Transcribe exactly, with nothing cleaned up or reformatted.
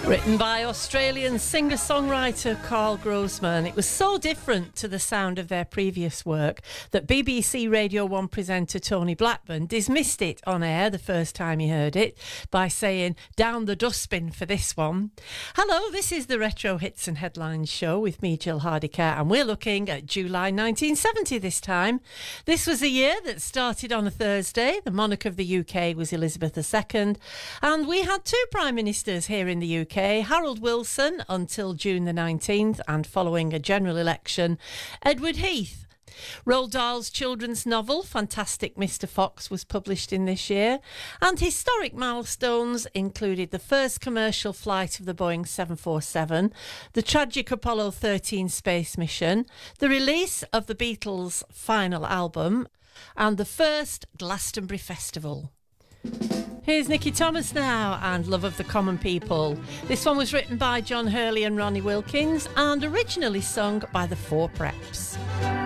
Written by Australian singer-songwriter Carl Grossman, it was so different to the sound of their previous work that B B C Radio one presenter Tony Blackburn dismissed it on air the first time he heard it by saying, "Down the dustbin for this one." Hello, this is the Retro Hits and Headlines show with me, Jill Hardiker, and we're looking at July nineteen seventy this time. This was a year that started on a Thursday. The monarch of the U K was Elizabeth the Second, and we had two prime ministers here in the U K. Harold Wilson until June the nineteenth, and following a general election, Edward Heath. Roald Dahl's children's novel Fantastic Mister Fox was published in this year, and historic milestones included the first commercial flight of the Boeing seven forty-seven, the tragic Apollo thirteen space mission, the release of the Beatles' final album, and the first Glastonbury Festival. Here's Nicky Thomas now and Love of the Common People. This one was written by John Hurley and Ronnie Wilkins and originally sung by the Four Preps.